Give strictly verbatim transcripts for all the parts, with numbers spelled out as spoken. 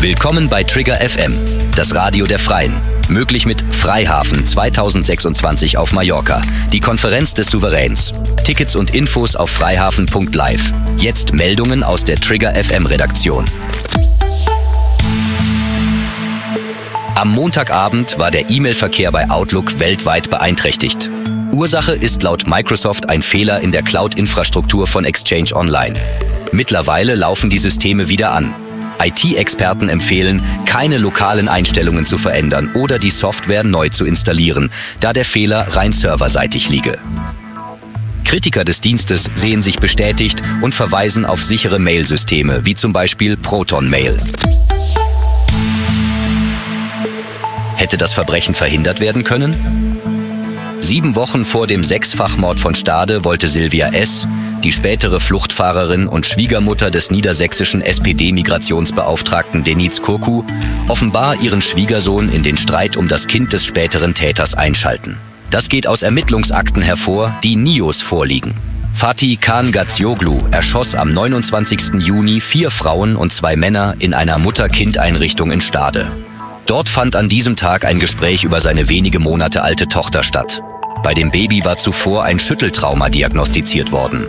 Willkommen bei Trigger F M, das Radio der Freien. Möglich mit Freihafen zweitausendsechsundzwanzig auf Mallorca, die Konferenz des Souveräns. Tickets und Infos auf freihafen punkt live. Jetzt Meldungen aus der Trigger F M Redaktion. Am Montagabend war der E-Mail-Verkehr bei Outlook weltweit beeinträchtigt. Ursache ist laut Microsoft ein Fehler in der Cloud-Infrastruktur von Exchange Online. Mittlerweile laufen die Systeme wieder an. I T-Experten empfehlen, keine lokalen Einstellungen zu verändern oder die Software neu zu installieren, da der Fehler rein serverseitig liege. Kritiker des Dienstes sehen sich bestätigt und verweisen auf sichere Mail-Systeme, wie zum Beispiel Proton Mail. Hätte das Verbrechen verhindert werden können? Sieben Wochen vor dem Sechsfachmord von Stade wollte Silvia S., die spätere Fluchtfahrerin und Schwiegermutter des niedersächsischen S P D-Migrationsbeauftragten Deniz Kurku, offenbar ihren Schwiegersohn in den Streit um das Kind des späteren Täters einschalten. Das geht aus Ermittlungsakten hervor, die N I O S vorliegen. Fatih Khan Gazioglu erschoss am neunundzwanzigsten Juni vier Frauen und zwei Männer in einer Mutter-Kind-Einrichtung in Stade. Dort fand an diesem Tag ein Gespräch über seine wenige Monate alte Tochter statt. Bei dem Baby war zuvor ein Schütteltrauma diagnostiziert worden.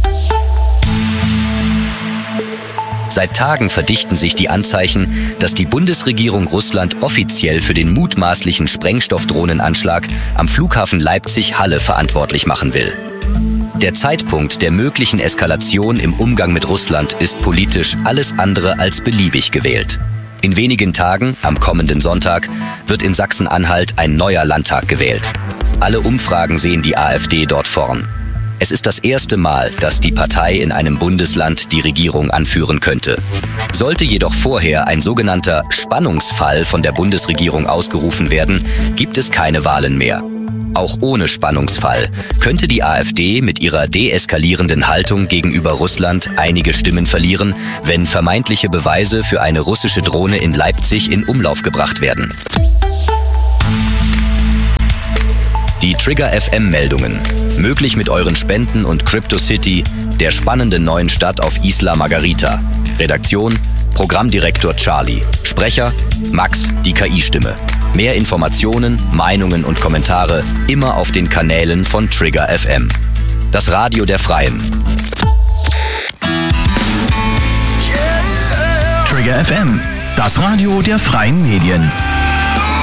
Seit Tagen verdichten sich die Anzeichen, dass die Bundesregierung Russland offiziell für den mutmaßlichen Sprengstoffdrohnenanschlag am Flughafen Leipzig-Halle verantwortlich machen will. Der Zeitpunkt der möglichen Eskalation im Umgang mit Russland ist politisch alles andere als beliebig gewählt. In wenigen Tagen, am kommenden Sonntag, wird in Sachsen-Anhalt ein neuer Landtag gewählt. Alle Umfragen sehen die AfD dort vorn. Es ist das erste Mal, dass die Partei in einem Bundesland die Regierung anführen könnte. Sollte jedoch vorher ein sogenannter Spannungsfall von der Bundesregierung ausgerufen werden, gibt es keine Wahlen mehr. Auch ohne Spannungsfall könnte die AfD mit ihrer deeskalierenden Haltung gegenüber Russland einige Stimmen verlieren, wenn vermeintliche Beweise für eine russische Drohne in Leipzig in Umlauf gebracht werden. Die Trigger F M-Meldungen. Möglich mit euren Spenden und CryptoCity, der spannenden neuen Stadt auf Isla Margarita. Redaktion: Programmdirektor Charlie. Sprecher: Max, die K I-Stimme. Mehr Informationen, Meinungen und Kommentare immer auf den Kanälen von Trigger F M. Das Radio der Freien. Trigger F M, das Radio der Freien Medien.